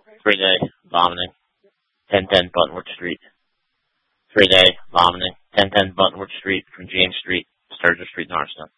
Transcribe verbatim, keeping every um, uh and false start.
Three-day vomiting. ten ten Buttonwood Street. Three-day vomiting. ten ten Buttonwood Street from James Street, Sturgis Street, Norristown.